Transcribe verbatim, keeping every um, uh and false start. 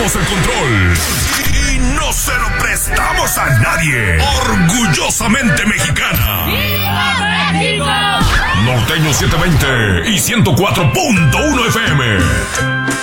Tomamos el control y no se lo prestamos a nadie. Orgullosamente mexicana. ¡Viva México! Norteño setecientos veinte y ciento cuatro punto uno F M.